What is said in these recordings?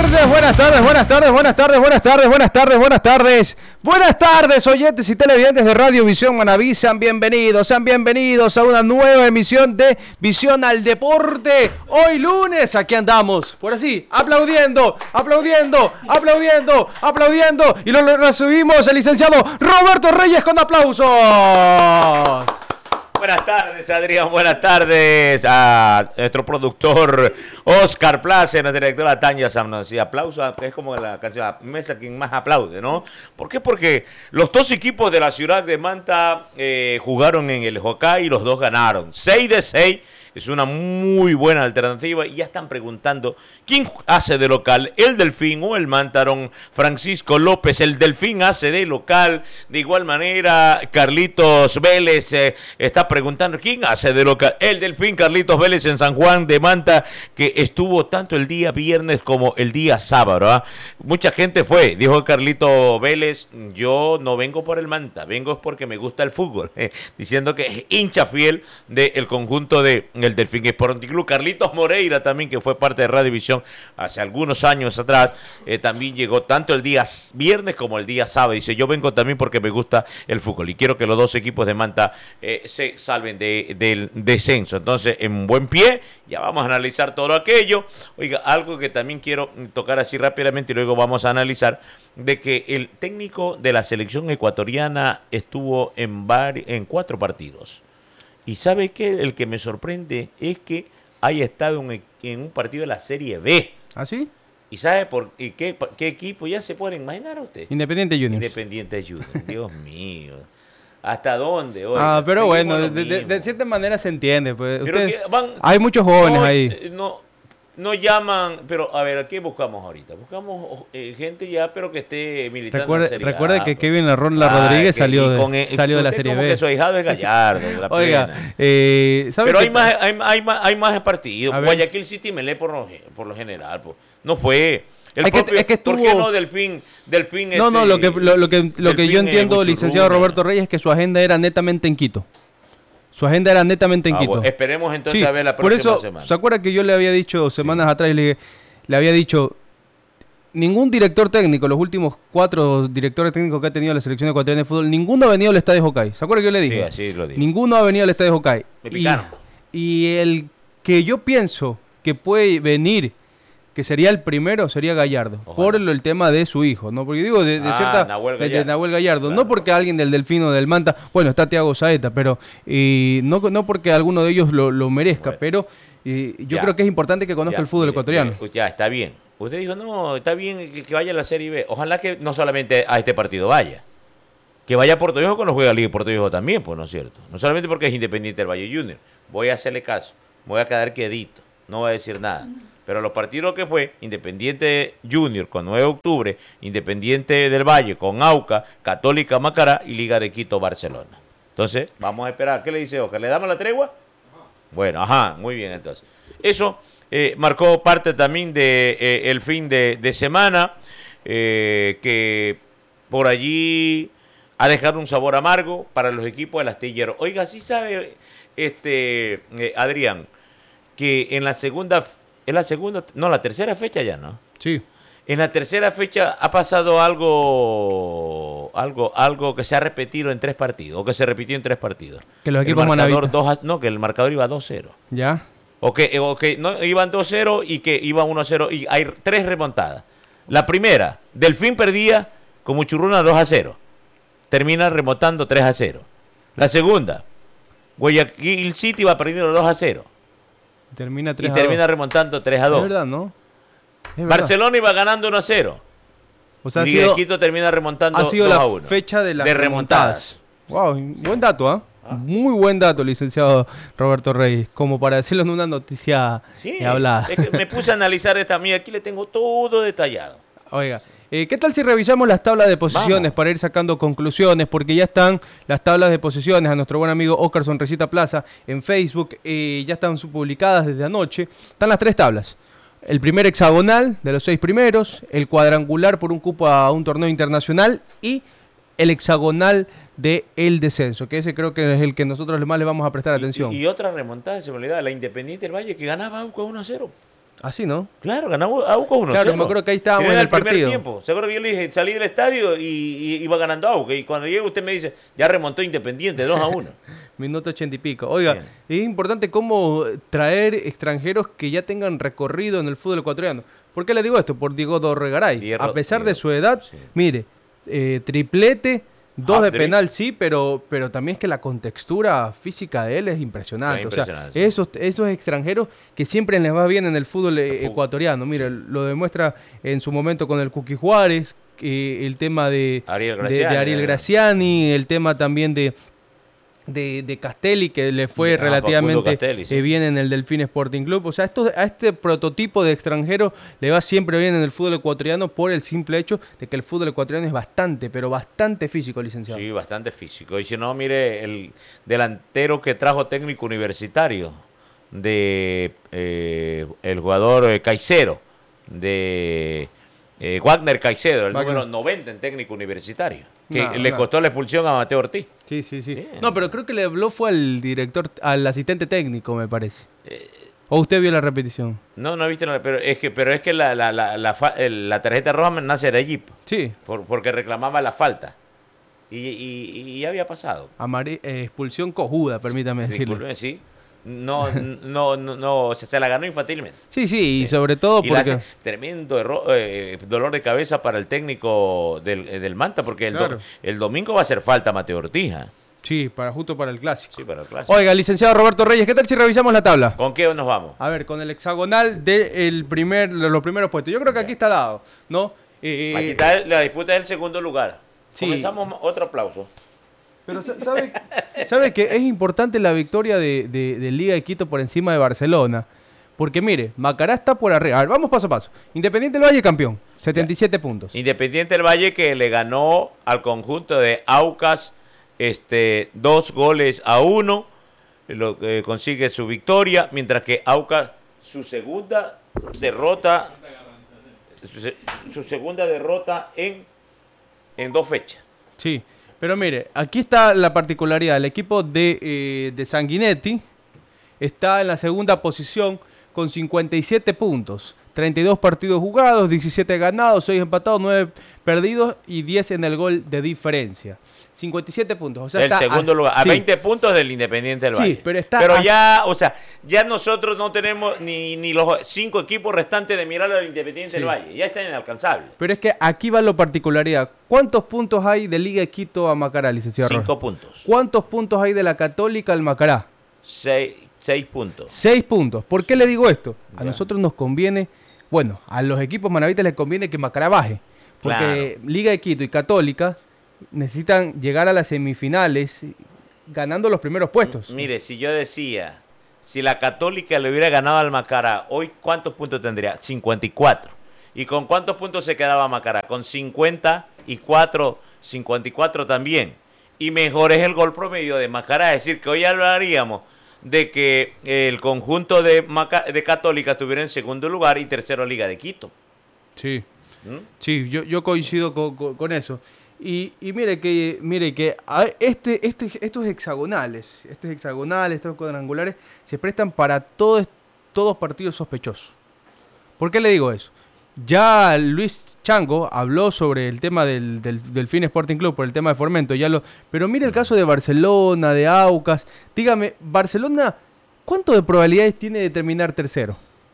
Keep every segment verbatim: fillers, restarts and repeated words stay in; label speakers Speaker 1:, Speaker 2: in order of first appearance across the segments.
Speaker 1: tardes, buenas tardes, buenas tardes, buenas tardes, buenas tardes, buenas tardes, buenas tardes. Buenas tardes, oyentes y televidentes de Radio Visión Manaví, sean bienvenidos, sean bienvenidos a una nueva emisión de Visión al Deporte. Hoy lunes, aquí andamos, por así, aplaudiendo, aplaudiendo, aplaudiendo, aplaudiendo. Y lo, lo recibimos el licenciado Roberto Reyes con aplausos.
Speaker 2: Buenas tardes, Adrián. Buenas tardes a nuestro productor Oscar Plaza, nuestra directora Tania Samnos. Y aplauso, es como la canción Mesa quien más aplaude, ¿no? ¿Por qué? Porque los dos equipos de la ciudad de Manta eh, jugaron en el Jocay y los dos ganaron. seis de seis. Es una muy buena alternativa y ya están preguntando quién hace de local, el Delfín o el Mantarón. Francisco López, el Delfín hace de local. De igual manera, Carlitos Vélez eh, está preguntando quién hace de local, el Delfín. Carlitos Vélez en San Juan de Manta, que estuvo tanto el día viernes como el día sábado. ¿eh? Mucha gente fue, dijo Carlitos Vélez, yo no vengo por el Manta, vengo es porque me gusta el fútbol, eh, diciendo que es hincha fiel del conjunto de el Delfín Sporting Club. Carlitos Moreira también, que fue parte de Radiovisión hace algunos años atrás, eh, también llegó tanto el día viernes como el día sábado. Dice, yo vengo también porque me gusta el fútbol y quiero que los dos equipos de Manta eh, se salven de, del descenso. Entonces, en buen pie, ya vamos a analizar todo aquello. Oiga, algo que también quiero tocar así rápidamente y luego vamos a analizar, de que el técnico de la selección ecuatoriana estuvo en, vari- en cuatro partidos. Y ¿sabe qué? El que me sorprende es que haya estado en, en un partido de la Serie B.
Speaker 1: ¿Ah, sí?
Speaker 2: ¿Y sabe por y qué, qué equipo? Ya se puede imaginar usted.
Speaker 1: Independiente Juniors.
Speaker 2: Independiente Juniors. Dios mío. ¿Hasta dónde?
Speaker 1: Oiga, ah, pero bueno, de, de, de cierta manera se entiende. Pues. Usted, van, hay muchos jóvenes
Speaker 2: no,
Speaker 1: ahí.
Speaker 2: No, no llaman, pero a ver, ¿a qué buscamos ahorita? Buscamos eh, gente ya, pero que esté militando
Speaker 1: recuerde,
Speaker 2: en Serie A.
Speaker 1: Recuerde que Kevin Larrola ah, Rodríguez que, salió, de, el, salió de la Serie
Speaker 2: como
Speaker 1: B.
Speaker 2: Que su ahijado es Gallardo. De la
Speaker 1: Oiga, eh, ¿sabe
Speaker 2: pero hay
Speaker 1: que...
Speaker 2: más, hay, hay, más, hay más partidos. Guayaquil City Melé por lo, por lo general. Pues. No fue... El
Speaker 1: es,
Speaker 2: propio,
Speaker 1: que, es que estuvo...
Speaker 2: ¿Por qué no Delfín? Delfín
Speaker 1: no,
Speaker 2: este,
Speaker 1: no, lo que, lo, lo que, lo que yo entiendo, licenciado Roberto Reyes, es que su agenda era netamente en Quito. Su agenda era netamente en
Speaker 2: ah,
Speaker 1: Quito.
Speaker 2: Bueno, esperemos entonces
Speaker 1: sí,
Speaker 2: a ver la próxima
Speaker 1: por eso,
Speaker 2: semana.
Speaker 1: ¿Se acuerda que yo le había dicho semanas sí. atrás, le, le había dicho, ningún director técnico, los últimos cuatro directores técnicos que ha tenido la selección ecuatoriana de fútbol, ninguno ha venido al estadio Jocay? ¿Se acuerda que yo le dije?
Speaker 2: Sí, así lo dije.
Speaker 1: Ninguno ha venido al estadio Jocay.
Speaker 2: Me picaron.
Speaker 1: Y, y el que yo pienso que puede venir, que sería el primero, sería Gallardo. Ojalá. Por el, el tema de su hijo, ¿no? Porque digo, de, de
Speaker 2: ah,
Speaker 1: cierta...
Speaker 2: Nahuel
Speaker 1: de, de Nahuel Gallardo.
Speaker 2: Claro.
Speaker 1: No porque alguien del Delfino del Manta... Bueno, está Thiago Saeta, pero... Y no, no porque alguno de ellos lo, lo merezca, bueno. pero y, yo ya. creo que es importante que conozca ya, el fútbol ecuatoriano.
Speaker 2: Ya, está bien. Usted dijo, no, está bien que, que vaya a la Serie B. Ojalá que no solamente a este partido vaya. Que vaya a Puerto Viejo cuando juega Liga Puerto Viejo también, pues, ¿no es cierto? No solamente porque es Independiente del Valle Junior. Voy a hacerle caso. Voy a quedar quedito. No voy a decir nada. Pero los partidos que fue, Independiente Junior con nueve de octubre, Independiente del Valle con Auca, Católica Macará y Liga de Quito Barcelona. Entonces, vamos a esperar. ¿Qué le dice Oscar? ¿Le damos la tregua? Bueno, ajá, muy bien entonces. Eso eh, marcó parte también de eh, el fin de, de semana, eh, que por allí ha dejado un sabor amargo para los equipos del astillero. Oiga, sí sabe, este eh, Adrián, que en la segunda... Es la segunda, no, la tercera fecha ya, ¿no?
Speaker 1: Sí.
Speaker 2: En la tercera fecha ha pasado algo, algo, algo que se ha repetido en tres partidos, o que se repitió en tres partidos.
Speaker 1: Que los equipos manavitas.
Speaker 2: No, que el marcador iba dos cero.
Speaker 1: Ya.
Speaker 2: O que, o que no, iban dos cero y que iban uno cero. Y hay tres remontadas. La primera, Delfín perdía con Muchurruna dos a cero. Termina remontando tres a cero. La segunda, Guayaquil City va perdiendo dos a cero.
Speaker 1: Termina tres
Speaker 2: y termina dos. Remontando tres a dos.
Speaker 1: Es verdad, ¿no? Es
Speaker 2: Barcelona verdad. Iba ganando uno a cero.
Speaker 1: O sea,
Speaker 2: Liga de Quito termina remontando dos a uno.
Speaker 1: Ha sido la fecha de las
Speaker 2: de remontadas.
Speaker 1: remontadas. Wow, buen dato, ¿eh? ¿Ah? Muy buen dato, licenciado Roberto Reyes. Como para decirlo en una noticia
Speaker 2: sí,
Speaker 1: hablada.
Speaker 2: Es que me puse a analizar esta mía. Aquí le tengo todo detallado.
Speaker 1: Oiga. Eh, ¿Qué tal si revisamos las tablas de posiciones Vamos. para ir sacando conclusiones? Porque ya están las tablas de posiciones a nuestro buen amigo Oscar Sonrisita Plaza en Facebook. Eh, ya están publicadas desde anoche. Están las tres tablas. El primer hexagonal de los seis primeros, el cuadrangular por un cupo a un torneo internacional y el hexagonal del descenso, que ese creo que es el que nosotros más le vamos a prestar atención.
Speaker 2: Y, y otra remontada, se me olvidaba, la Independiente del Valle que ganaba uno a cero.
Speaker 1: Así, ¿no?
Speaker 2: Claro, ganamos Aucas uno cero.
Speaker 1: Claro, me acuerdo que ahí estábamos
Speaker 2: en
Speaker 1: en el,
Speaker 2: el primer
Speaker 1: partido.
Speaker 2: tiempo. Seguro que yo le dije, salí del estadio y, y iba ganando Aucas. Y cuando llega usted me dice, ya remontó Independiente dos a uno.
Speaker 1: Minuto ochenta y pico. Oiga,
Speaker 2: Bien.
Speaker 1: es importante cómo traer extranjeros que ya tengan recorrido en el fútbol ecuatoriano. ¿Por qué le digo esto? Por Diego Dorregaray.
Speaker 2: Diego-
Speaker 1: A pesar
Speaker 2: Diego,
Speaker 1: de su edad,
Speaker 2: sí.
Speaker 1: mire, eh, triplete, dos de
Speaker 2: Hat-trick.
Speaker 1: penal, sí, pero, pero también es que la contextura física de él es impresionante.
Speaker 2: Es
Speaker 1: O sea,
Speaker 2: impresionante, sí.
Speaker 1: esos, esos extranjeros que siempre les va bien en el fútbol eh,
Speaker 2: fútbol.
Speaker 1: ecuatoriano. Mire, lo demuestra en su momento con el Cookie Juárez, que el tema de
Speaker 2: Ariel
Speaker 1: de-
Speaker 2: Graciani.
Speaker 1: de Ariel Graciani, el tema también de, de, de Castelli, que le fue
Speaker 2: Ah, Facundo
Speaker 1: relativamente
Speaker 2: Castelli, sí.
Speaker 1: eh, bien en el Delfín Sporting Club. O sea, esto, a este prototipo de extranjero le va siempre bien en el fútbol ecuatoriano por el simple hecho de que el fútbol ecuatoriano es bastante, pero bastante físico, licenciado.
Speaker 2: Sí, bastante físico. Y si no, mire, el delantero que trajo técnico universitario de eh, el jugador eh, Caicedo, de eh, Wagner Caicedo, el
Speaker 1: Wagner.
Speaker 2: número noventa en técnico universitario, que
Speaker 1: No,
Speaker 2: le
Speaker 1: no.
Speaker 2: costó la expulsión a Mateo Ortiz.
Speaker 1: Sí, sí, sí,
Speaker 2: Sí.
Speaker 1: No, pero creo que le habló fue al director, al asistente técnico, me parece.
Speaker 2: Eh,
Speaker 1: ¿O usted vio la repetición?
Speaker 2: No, no he visto nada, pero es que, pero es que la, la, la, la, fa- el- la tarjeta roja me nace de allí,
Speaker 1: Sí.
Speaker 2: por, porque reclamaba la falta. Y, y, y ya había pasado.
Speaker 1: Amare- eh, expulsión cojuda, permítame decirle.
Speaker 2: Discúlpeme, sí. No, no, no, no, o sea, se la ganó infantilmente.
Speaker 1: Sí, sí, y
Speaker 2: Sí.
Speaker 1: sobre todo
Speaker 2: Y la
Speaker 1: porque...
Speaker 2: hace tremendo erro- eh, dolor de cabeza para el técnico del, eh, del Manta, porque el, do-
Speaker 1: Claro.
Speaker 2: el domingo va a hacer falta Mateo Ortiz. ¿eh?
Speaker 1: Sí, para, justo para el clásico.
Speaker 2: Sí, para el clásico.
Speaker 1: Oiga, licenciado Roberto Reyes, ¿qué tal si revisamos la tabla?
Speaker 2: ¿Con qué nos vamos?
Speaker 1: A ver, con el hexagonal de el primer, de los primeros puestos. Yo creo que aquí está dado, ¿no? Eh,
Speaker 2: Aquí está la disputa del segundo lugar.
Speaker 1: Sí.
Speaker 2: Comenzamos otro aplauso.
Speaker 1: Pero sa- ¿sabe, sabe que es importante la victoria de, de, de Liga de Quito por encima de Barcelona? Porque mire, Macará está por arriba. A ver, vamos paso a paso. Independiente del Valle, campeón. setenta y siete puntos.
Speaker 2: Independiente del Valle que le ganó al conjunto de Aucas este, dos goles a uno, lo, eh, consigue su victoria, mientras que Aucas su segunda derrota, su, se- su segunda derrota en, en dos fechas.
Speaker 1: Sí, pero mire, aquí está la particularidad. El equipo de, eh, de Sanguinetti está en la segunda posición con cincuenta y siete puntos. treinta y dos partidos jugados, diecisiete ganados, seis empatados, nueve perdidos y diez en el gol de diferencia. cincuenta y siete puntos. O sea,
Speaker 2: Del
Speaker 1: está
Speaker 2: segundo
Speaker 1: a-
Speaker 2: lugar, a
Speaker 1: sí.
Speaker 2: veinte puntos del Independiente del
Speaker 1: Sí,
Speaker 2: Valle.
Speaker 1: pero está a-
Speaker 2: ya, o sea, ya nosotros no tenemos ni, ni los cinco equipos restantes de mirar al Independiente
Speaker 1: Sí.
Speaker 2: del Valle. Ya está inalcanzable.
Speaker 1: Pero es que aquí va la particularidad. ¿Cuántos puntos hay de Liga de Quito a Macará, licenciado
Speaker 2: Cinco
Speaker 1: Rojas?
Speaker 2: puntos.
Speaker 1: ¿Cuántos puntos hay de la Católica al Macará?
Speaker 2: Seis, seis puntos.
Speaker 1: Seis puntos. ¿Por qué le digo esto? A
Speaker 2: Ya.
Speaker 1: nosotros nos conviene, bueno, a los equipos manavitas les conviene que Macará baje. Porque Liga de Quito y Católica necesitan llegar a las semifinales ganando los primeros puestos.
Speaker 2: Mire, si yo decía, si la Católica le hubiera ganado al Macará, hoy ¿cuántos puntos tendría? cincuenta y cuatro. ¿Y con cuántos puntos se quedaba Macará? Con cincuenta y cuatro, cincuenta y cuatro también. Y mejor es el gol promedio de Macará. Es decir, que hoy hablaríamos de que el conjunto de, Maca- de Católica estuviera en segundo lugar y tercero Liga de Quito.
Speaker 1: Sí,
Speaker 2: ¿Mm?
Speaker 1: sí, yo, yo coincido con, con- con eso. Y, y mire que, mire que a- este, este, estos hexagonales, estos hexagonales, estos cuadrangulares, se prestan para todos, todos partidos sospechosos. ¿Por qué le digo eso? Ya Luis Chango habló sobre el tema del, del, del Fin Sporting Club, por el tema de Formento, ya lo, pero mire el caso de Barcelona, de Aucas. Dígame, Barcelona, ¿cuánto de probabilidades tiene de terminar tercero?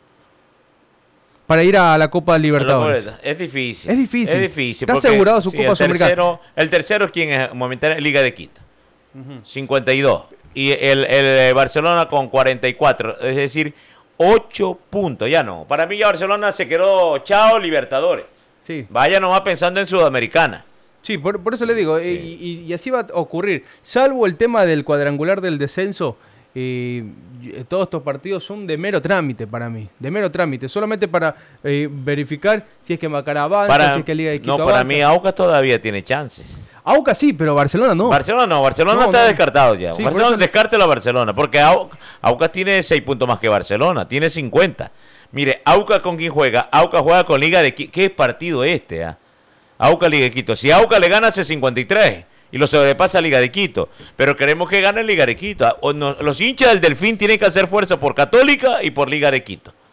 Speaker 1: Para ir a la Copa Libertadores.
Speaker 2: Es difícil.
Speaker 1: Es difícil.
Speaker 2: Es difícil.
Speaker 1: Está
Speaker 2: porque,
Speaker 1: asegurado su
Speaker 2: sí,
Speaker 1: Copa
Speaker 2: el
Speaker 1: Sudamericana.
Speaker 2: tercero, el tercero es quien es momentáneamente Liga de Quito. cincuenta y dos. Y el, el Barcelona con cuarenta y cuatro. Es decir, ocho puntos. Ya no. Para mí ya Barcelona se quedó chao Libertadores.
Speaker 1: Sí,
Speaker 2: Vaya nomás pensando en Sudamericana.
Speaker 1: sí por, por eso le digo, eh,
Speaker 2: Sí.
Speaker 1: y, y- y así va a ocurrir. Salvo el tema del cuadrangular del descenso, eh, y- todos estos partidos son de mero trámite para mí, de mero trámite, solamente para eh, verificar si es que Macará avanza,
Speaker 2: Para,
Speaker 1: si es que Liga de Quito
Speaker 2: no, para
Speaker 1: avanza.
Speaker 2: mí Aucas todavía tiene chances.
Speaker 1: Aucas sí, pero Barcelona no.
Speaker 2: Barcelona no, Barcelona
Speaker 1: No,
Speaker 2: está
Speaker 1: no.
Speaker 2: descartado ya.
Speaker 1: Sí,
Speaker 2: Barcelona,
Speaker 1: por eso-
Speaker 2: descártelo a Barcelona, porque Au- Aucas tiene seis puntos más que Barcelona, tiene cincuenta. Mire, Aucas con quién juega, Aucas juega con Liga de Quito. ¿Qué partido este? Ah? Aucas Liga de Quito. Si Aucas le gana hace cincuenta y tres y lo sobrepasa Liga de Quito, pero queremos que gane Liga de Quito. O no- los hinchas del Delfín tienen que hacer fuerza por Católica y por Liga de Quito.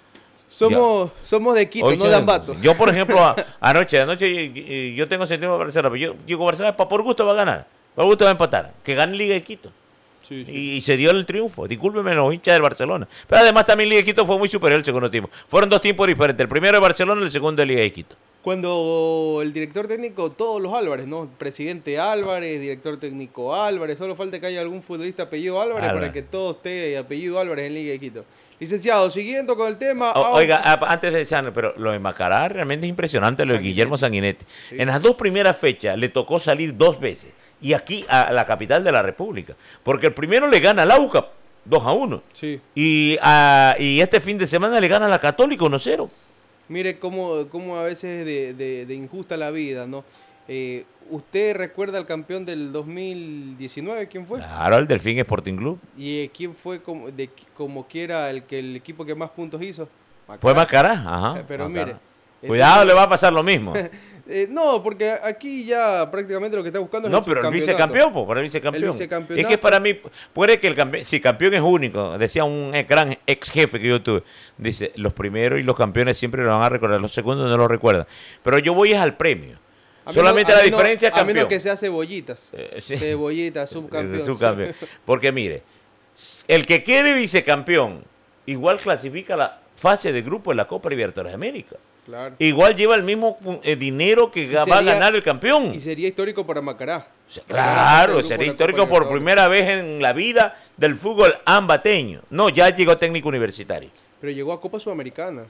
Speaker 1: Somos, somos de Quito,
Speaker 2: Oye,
Speaker 1: no de Ambato.
Speaker 2: Yo, por ejemplo, a, anoche, anoche yo tengo sentido para Barcelona, pero yo digo, Barcelona pa, por gusto va a ganar, por gusto va a empatar, que gane Liga de Quito.
Speaker 1: Sí, sí.
Speaker 2: Y, y se dio el triunfo, discúlpenme los hinchas del Barcelona. Pero además también Liga de Quito fue muy superior el segundo tiempo. Fueron dos tiempos diferentes, el primero de Barcelona y el segundo de Liga de Quito.
Speaker 1: Cuando el director técnico, todos los Álvarez, ¿no? Presidente Álvarez, director técnico Álvarez, solo falta que haya algún futbolista apellido Álvarez,
Speaker 2: Álvarez.
Speaker 1: para que todo esté apellido Álvarez en Liga de Quito. Licenciado, siguiendo con el tema...
Speaker 2: O,
Speaker 1: ah,
Speaker 2: oiga, a, antes de decir, pero lo de Macará realmente es impresionante, lo de
Speaker 1: Sanguinetti.
Speaker 2: Guillermo Sanguinetti.
Speaker 1: Sí.
Speaker 2: En las dos primeras fechas le tocó salir dos veces. Y aquí a la capital de la República. Porque el primero le gana al Aucas dos a uno.
Speaker 1: Sí.
Speaker 2: Y, a, y este fin de semana le gana a la Católica uno cero.
Speaker 1: Mire cómo, cómo a veces de, de, de injusta la vida, ¿no? Eh, ¿Usted recuerda al campeón del dos mil diecinueve? ¿Quién fue?
Speaker 2: Claro, el Delfín Sporting Club.
Speaker 1: ¿Y eh, quién fue como, de, como quiera el, que, el equipo que más puntos hizo?
Speaker 2: Fue Macará, ajá.
Speaker 1: Eh, Pero
Speaker 2: Macará.
Speaker 1: mire...
Speaker 2: Cuidado,
Speaker 1: entonces-
Speaker 2: le va a pasar lo mismo.
Speaker 1: Eh, no, porque aquí ya prácticamente lo que está buscando es
Speaker 2: No,
Speaker 1: el
Speaker 2: pero el
Speaker 1: subcampeonato.
Speaker 2: vicecampeón, pues, para el vicecampeón.
Speaker 1: El vicecampeonato.
Speaker 2: Es que para mí, puede que el campeón, si campeón es único, decía un gran ex jefe que yo tuve, dice, los primeros y los campeones siempre lo van a recordar, los segundos no lo recuerdan. Pero yo voy es al premio.
Speaker 1: A
Speaker 2: Solamente
Speaker 1: menos-
Speaker 2: la
Speaker 1: a menos-
Speaker 2: diferencia es
Speaker 1: A
Speaker 2: campeón.
Speaker 1: menos que sea cebollitas.
Speaker 2: Eh, sí.
Speaker 1: Cebollitas, subcampeón.
Speaker 2: Subcampeón. Porque mire, el que quede vicecampeón, igual clasifica la fase de grupo en la Copa Libertadores de América.
Speaker 1: Claro.
Speaker 2: Igual lleva el mismo eh, dinero que
Speaker 1: Y
Speaker 2: va a
Speaker 1: sería-
Speaker 2: ganar el campeón.
Speaker 1: Y sería histórico para Macará.
Speaker 2: O sea,
Speaker 1: Para ganar
Speaker 2: claro,
Speaker 1: ese grupo
Speaker 2: sería
Speaker 1: en la
Speaker 2: histórico
Speaker 1: Copa
Speaker 2: por
Speaker 1: Libertadores.
Speaker 2: primera vez en la vida del fútbol ambateño. No, ya llegó técnico universitario.
Speaker 1: Pero llegó a Copa Sudamericana.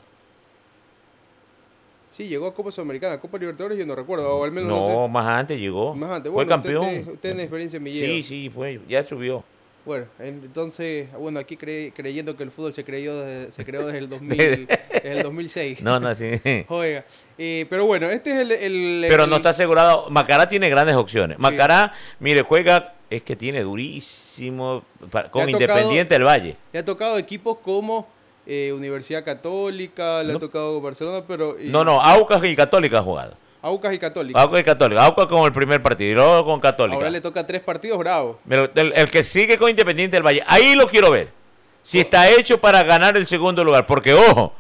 Speaker 1: Sí, llegó a Copa Sudamericana. Copa Libertadores yo no recuerdo, o al menos no,
Speaker 2: No,
Speaker 1: sé.
Speaker 2: más antes llegó.
Speaker 1: Más antes.
Speaker 2: Fue
Speaker 1: Bueno, usted
Speaker 2: campeón.
Speaker 1: tiene- usted tiene experiencia en Millero.
Speaker 2: Sí, sí, fue. Ya subió.
Speaker 1: Bueno, entonces, bueno, aquí cre- creyendo que el fútbol se creó desde, se creó desde el dos mil, desde el dos mil seis.
Speaker 2: No, no, sí.
Speaker 1: Oiga, eh, pero bueno, este es el... el-
Speaker 2: Pero
Speaker 1: el-
Speaker 2: no está asegurado. Macará tiene grandes opciones. Macará, mire, juega, es que tiene durísimo pa- con
Speaker 1: Le ha tocado-
Speaker 2: Independiente del Valle.
Speaker 1: Le ha tocado equipos como eh, Universidad Católica, le
Speaker 2: No.
Speaker 1: ha tocado Barcelona, pero... y-
Speaker 2: No, no, Aucas y Católica ha jugado.
Speaker 1: Aucas y Católica.
Speaker 2: Aucas y Católica. Aucas con el primer partido y luego con Católica.
Speaker 1: Ahora le toca tres partidos bravos.
Speaker 2: Pero el, el que sigue con Independiente del Valle, ahí lo quiero ver. Si está hecho para ganar el segundo lugar. Porque, ojo,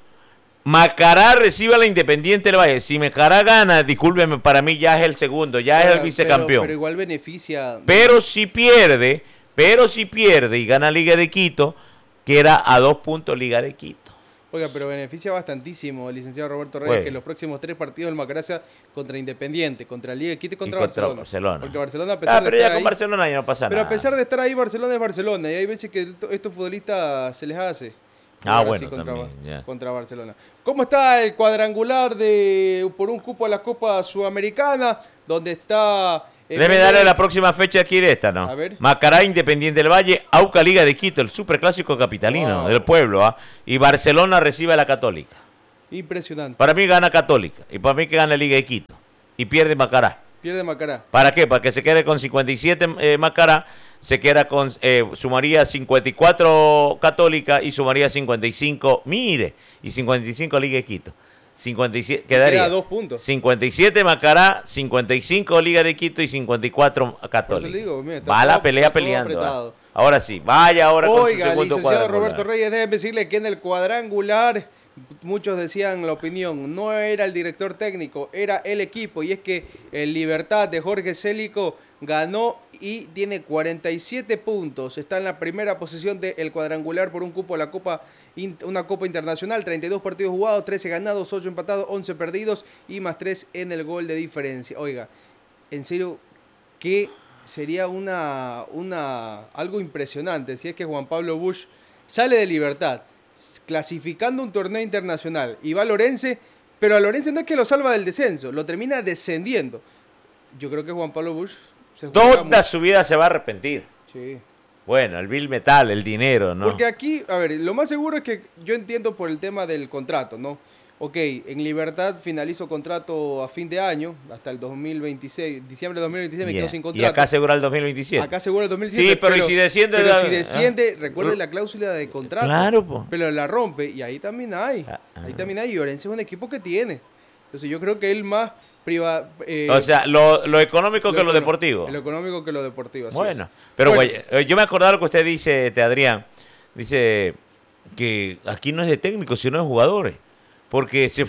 Speaker 2: Macará recibe a la Independiente del Valle. Si Macará gana, discúlpeme, para mí ya es el segundo, ya es el
Speaker 1: Ahora,
Speaker 2: vicecampeón.
Speaker 1: Pero, pero igual beneficia...
Speaker 2: Pero si pierde, pero si pierde y gana Liga de Quito, queda a dos puntos Liga de Quito.
Speaker 1: Oiga, pero beneficia bastantísimo el licenciado Roberto Reyes
Speaker 2: Bueno.
Speaker 1: que los próximos tres partidos del Macará sea contra Independiente, contra Liga de Quito y contra,
Speaker 2: Y contra
Speaker 1: Barcelona.
Speaker 2: Barcelona.
Speaker 1: Porque Barcelona, a pesar
Speaker 2: Ah,
Speaker 1: de
Speaker 2: pero
Speaker 1: estar
Speaker 2: ya con
Speaker 1: ahí,
Speaker 2: Barcelona ya no pasa
Speaker 1: pero
Speaker 2: nada.
Speaker 1: a pesar de estar ahí, Barcelona es Barcelona. Y hay veces que esto- estos futbolistas se les hace.
Speaker 2: Ah,
Speaker 1: jugar
Speaker 2: bueno,
Speaker 1: así contra,
Speaker 2: también, ya.
Speaker 1: contra Barcelona. ¿Cómo está el cuadrangular de por un cupo a la Copa Sudamericana? Donde está... eh,
Speaker 2: Debe
Speaker 1: Melec-
Speaker 2: darle la próxima fecha aquí de esta, ¿no?
Speaker 1: A ver.
Speaker 2: Macará, Independiente del Valle, Auca, Liga de Quito, el superclásico capitalino
Speaker 1: Wow.
Speaker 2: del pueblo, ¿ah? Y Barcelona recibe a la Católica.
Speaker 1: Impresionante.
Speaker 2: Para mí gana Católica y para mí que gana Liga de Quito y pierde Macará.
Speaker 1: Pierde Macará.
Speaker 2: ¿Para qué? Para que se quede con cincuenta y siete eh, Macará, se queda con, eh, sumaría cincuenta y cuatro Católica y sumaría cincuenta y cinco, mire, y cincuenta y cinco Liga de Quito. cincuenta y siete, quedaría
Speaker 1: Queda dos puntos.
Speaker 2: cincuenta y siete Macará, cincuenta y cinco Liga de Quito y cincuenta y cuatro Católica.
Speaker 1: le digo, mira, está
Speaker 2: Va la
Speaker 1: todo-
Speaker 2: pelea
Speaker 1: está todo
Speaker 2: peleando.
Speaker 1: apretado.
Speaker 2: ¿ah? Ahora sí, vaya ahora con su
Speaker 1: Oiga,
Speaker 2: segundo
Speaker 1: licenciado
Speaker 2: cuadrangular.
Speaker 1: Roberto Reyes, déjeme decirle que en el cuadrangular muchos decían la opinión, no era el director técnico, era el equipo. Y es que el Libertad de Jorge Célico ganó y tiene cuarenta y siete puntos. Está en la primera posición del cuadrangular por un cupo a la Copa, una Copa Internacional. treinta y dos partidos jugados, trece ganados, ocho empatados, once perdidos y más tres en el gol de diferencia. Oiga, en serio, que sería una, una algo impresionante si es que Juan Pablo Busch sale de Libertad clasificando un torneo internacional y va a Lorense, pero a Lorense no es que lo salva del descenso, lo termina descendiendo. Yo creo que Juan Pablo Busch se juega
Speaker 2: Toda
Speaker 1: mucho.
Speaker 2: su vida se va a arrepentir.
Speaker 1: Sí.
Speaker 2: Bueno, el bill metal, el dinero, ¿no?
Speaker 1: Porque aquí, a ver, lo más seguro es que yo entiendo por el tema del contrato, ¿no? Ok, en Libertad finalizo contrato a fin de año, hasta el dos mil veintiséis, diciembre de dos mil veintiséis me
Speaker 2: Yeah.
Speaker 1: quedo sin
Speaker 2: Y
Speaker 1: contrato.
Speaker 2: acá asegura el dos mil veintisiete.
Speaker 1: Acá seguro el dos mil diecisiete.
Speaker 2: Sí, pero ¿y si desciende
Speaker 1: Pero
Speaker 2: de-
Speaker 1: si desciende,
Speaker 2: ah.
Speaker 1: recuerde la cláusula de contrato.
Speaker 2: Claro, po.
Speaker 1: Pero la rompe y ahí también hay.
Speaker 2: Ah, ah.
Speaker 1: Ahí también hay. Y Orense es un equipo que tiene. Entonces yo creo que él más priva, eh,
Speaker 2: O sea, lo, lo económico que lo
Speaker 1: econo-
Speaker 2: deportivo.
Speaker 1: Lo económico que lo deportivo. Así
Speaker 2: Bueno,
Speaker 1: es.
Speaker 2: pero
Speaker 1: Bueno,
Speaker 2: güey, eh, yo me acordaba lo que usted dice, este Adrián. Dice, que aquí no es de técnicos, sino de jugadores. Porque se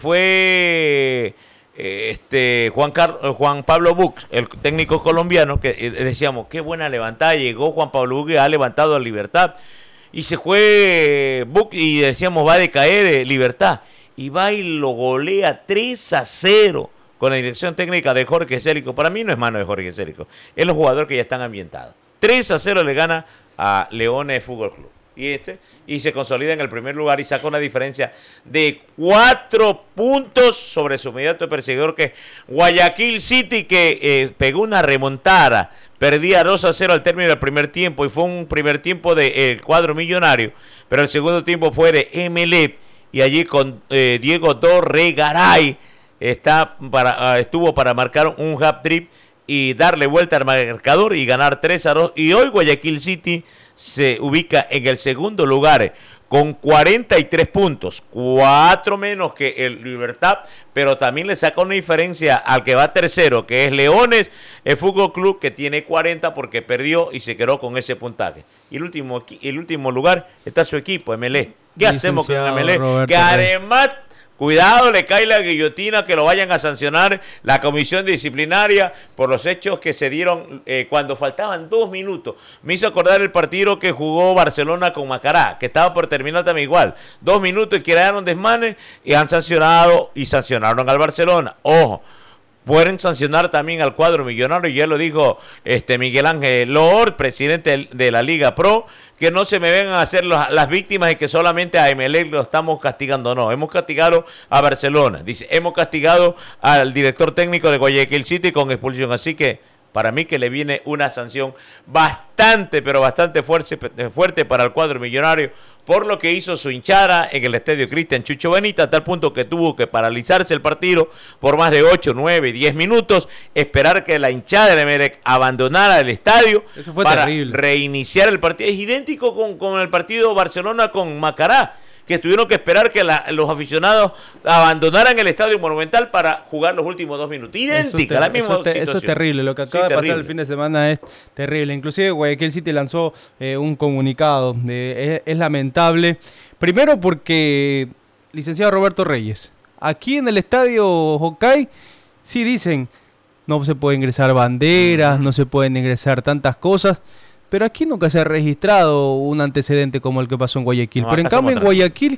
Speaker 2: fue eh, este Juan, Car Juan Pablo Buch, el técnico colombiano, que eh, decíamos, qué buena levantada, llegó Juan Pablo Buch y ha levantado a Libertad. Y se fue Buch y decíamos, va a decaer eh, Libertad. Y va y lo golea tres a cero con la dirección técnica de Jorge Célico. Para mí no es mano de Jorge Célico, es los jugadores que ya están ambientados. tres a cero le gana a Leones Fútbol Club. Y este y se consolida en el primer lugar y saca una diferencia de cuatro puntos sobre su inmediato perseguidor, que es Guayaquil City, que eh, pegó una remontada, perdía dos a cero al término del primer tiempo y fue un primer tiempo del de, eh, cuadro millonario, pero el segundo tiempo fue de Emelec y allí con eh, Diego Dorregaray está para, uh, estuvo para marcar un hat-trick y darle vuelta al marcador y ganar tres a dos. Y hoy Guayaquil City se ubica en el segundo lugar con cuarenta y tres puntos, cuatro menos que el Libertad, pero también le saca una diferencia al que va tercero, que es Leones, el Fútbol Club, que tiene cuarenta porque perdió y se quedó con ese puntaje. Y el último, el último lugar está su equipo, Emelec. ¿Qué hacemos con Emelec? Que además... Cuidado, le cae la guillotina, que lo vayan a sancionar la comisión disciplinaria por los hechos que se dieron eh, cuando faltaban dos minutos. Me hizo acordar el partido que jugó Barcelona con Macará, que estaba por terminar también igual. Dos minutos y quedaron desmanes y han sancionado y sancionaron al Barcelona. Ojo, pueden sancionar también al cuadro millonario, y ya lo dijo este Miguel Ángel Lord, presidente de la Liga Pro, que no se me vengan a hacer los, las víctimas y que solamente a Emelec lo estamos castigando. No, hemos castigado a Barcelona, dice, hemos castigado al director técnico de Guayaquil City con expulsión, así que para mí que le viene una sanción bastante, pero bastante fuerte, fuerte para el cuadro millonario, por lo que hizo su hinchada en el estadio Cristian Chucho Benítez, a tal punto que tuvo que paralizarse el partido por más de ocho, nueve, diez minutos, esperar que la hinchada de Emelec abandonara el estadio.
Speaker 1: Eso fue
Speaker 2: para
Speaker 1: terrible.
Speaker 2: Reiniciar el partido. Es idéntico con, con el partido Barcelona con Macará, que tuvieron que esperar que la, los aficionados abandonaran el estadio Monumental para jugar los últimos dos minutos. Idéntica, la misma
Speaker 1: eso, te,
Speaker 2: situación.
Speaker 1: Eso es terrible, lo que acaba
Speaker 2: sí,
Speaker 1: de
Speaker 2: terrible.
Speaker 1: pasar el fin de semana es terrible. Inclusive Guayaquil City lanzó eh, un comunicado, eh, es, es lamentable. Primero porque, licenciado Roberto Reyes, aquí en el estadio Hokkaido sí dicen, no se puede ingresar banderas, uh-huh. no se pueden ingresar tantas cosas, pero aquí nunca se ha registrado un antecedente como el que pasó en Guayaquil. No, pero en cambio en Guayaquil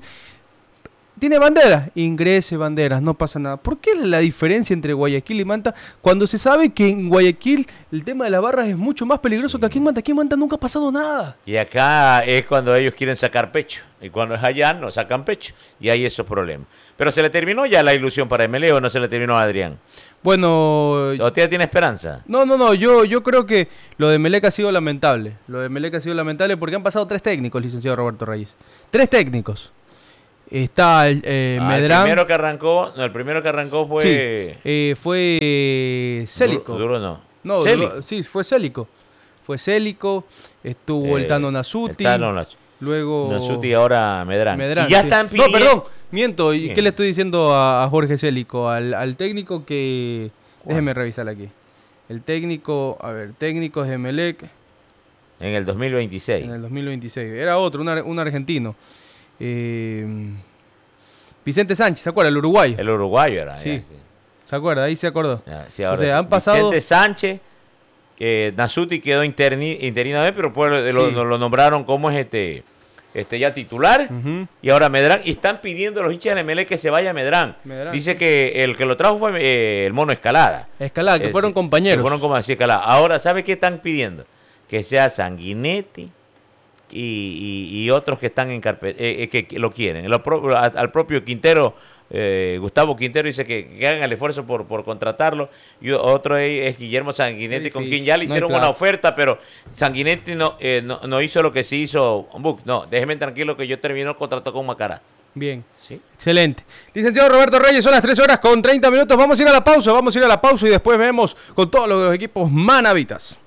Speaker 1: tiene banderas, ingrese banderas, no pasa nada. ¿Por qué la diferencia entre Guayaquil y Manta cuando se sabe que en Guayaquil el tema de las barras es mucho más peligroso sí. que aquí en Manta? Aquí en Manta nunca ha pasado nada.
Speaker 2: Y acá es cuando ellos quieren sacar pecho, y cuando es allá no sacan pecho, y hay esos problemas. Pero ¿se le terminó ya la ilusión para Emelec o no se le terminó a Adrián?
Speaker 1: Bueno...
Speaker 2: ¿Usted tiene esperanza?
Speaker 1: No, no, no, yo, yo creo que lo de Emelec ha sido lamentable. Lo de Emelec ha sido lamentable porque han pasado tres técnicos, licenciado Roberto Reyes. Tres técnicos. Está eh,
Speaker 2: ah,
Speaker 1: Medrán.
Speaker 2: El primero que arrancó, no, el primero que arrancó fue...
Speaker 1: Sí, eh, fue eh, Célico.
Speaker 2: Duro, duro no.
Speaker 1: No, duro, sí, fue Célico. Fue Célico, estuvo eh, el Tano Nasuti.
Speaker 2: El Tano Nasuti.
Speaker 1: Luego...
Speaker 2: Nasuti, ahora Medrán.
Speaker 1: Medrán
Speaker 2: y ya
Speaker 1: sí.
Speaker 2: están pidiendo...
Speaker 1: No, perdón, miento. ¿Y qué le estoy diciendo a, a Jorge Célico? Al, al técnico que... ¿Cuál? Déjeme revisar aquí. El técnico, a ver, técnicos de Emelec.
Speaker 2: En el dos mil veintiséis.
Speaker 1: En el dos mil veintiséis. Era otro, un, un argentino. Eh, Vicente Sánchez, ¿se acuerda? El uruguayo.
Speaker 2: El uruguayo era.
Speaker 1: Sí.
Speaker 2: Ya, sí.
Speaker 1: ¿Se acuerda? Ahí se acordó.
Speaker 2: Ya, sí, ahora
Speaker 1: o sea,
Speaker 2: sí.
Speaker 1: han pasado...
Speaker 2: Vicente Sánchez, eh, Nasuti quedó interni, interinamente, pero pues sí. lo, lo nombraron como es este... Este ya titular, uh-huh. y ahora Medrán, y están pidiendo a los hinchas de Emelec que se vaya Medrán. Medrán. Dice que el que lo trajo fue eh, el Mono Escalada.
Speaker 1: Escalada, que eh, fueron compañeros.
Speaker 2: Que fueron como así, Escalada. Ahora, ¿sabe qué están pidiendo? Que sea Sanguinetti y, y, y otros que están en carpeta, eh, que, que lo quieren. Lo pro, a, al propio Quintero, eh, Gustavo Quintero dice que, que hagan el esfuerzo por, por contratarlo, y otro es, es Guillermo Sanguinetti, con quien ya le hicieron no una oferta, pero Sanguinetti no, eh, no, no hizo lo que sí hizo Buch. No, déjeme tranquilo que yo termino el contrato con Macará.
Speaker 1: Bien, ¿sí? Excelente. Licenciado Roberto Reyes, son las tres horas con treinta minutos. Vamos a ir a la pausa, vamos a ir a la pausa y después vemos con todos los equipos manavitas.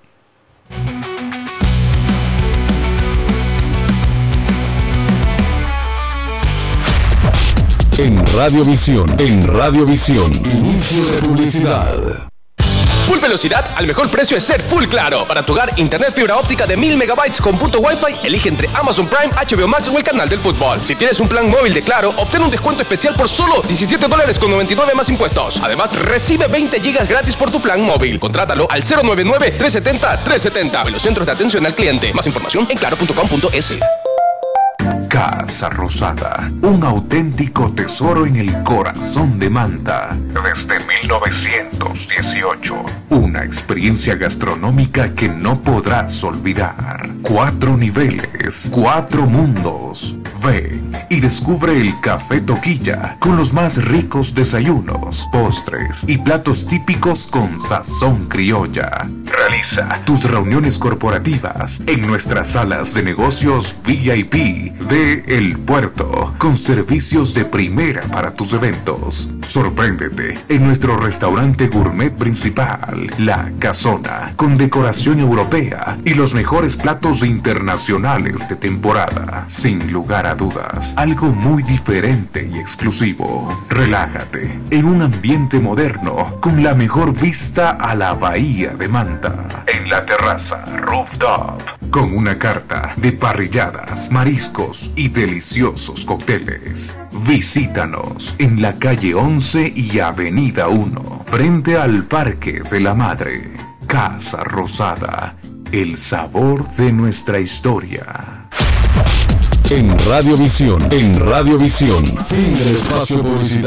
Speaker 3: En Radiovisión, en Radiovisión, inicio de publicidad. Full velocidad al mejor precio es ser Full Claro. Para tu hogar, internet fibra óptica de mil megabytes con punto Wi-Fi, elige entre Amazon Prime, H B O Max o el canal del fútbol. Si tienes un plan móvil de Claro, obtén un descuento especial por solo diecisiete dólares con noventa y nueve más impuestos. Además, recibe veinte gigas gratis por tu plan móvil. Contrátalo al cero nueve nueve, tres siete cero, tres siete cero en los centros de atención al cliente. Más información en claro punto com punto es.
Speaker 4: Casa Rosada, un auténtico tesoro en el corazón de Manta. Desde mil novecientos dieciocho. Una experiencia gastronómica que no podrás olvidar. Cuatro niveles, cuatro mundos. Ven y descubre el Café Toquilla con los más ricos desayunos, postres y platos típicos con sazón criolla. Realiza tus reuniones corporativas en nuestras salas de negocios V I P de El Puerto, con servicios de primera para tus eventos. Sorpréndete en nuestro restaurante gourmet principal, La Casona, con decoración europea y los mejores platos internacionales de temporada. Sin lugar a dudas, algo muy diferente y exclusivo. Relájate en un ambiente moderno con la mejor vista a la bahía de Manta. En la terraza Rooftop, con una carta de parrilladas, mariscos y deliciosos cócteles. Visítanos en la calle once y avenida uno, frente al Parque de la Madre. Casa Rosada, el sabor de nuestra historia.
Speaker 5: En Radiovisión, en Radiovisión, fin del espacio publicitario.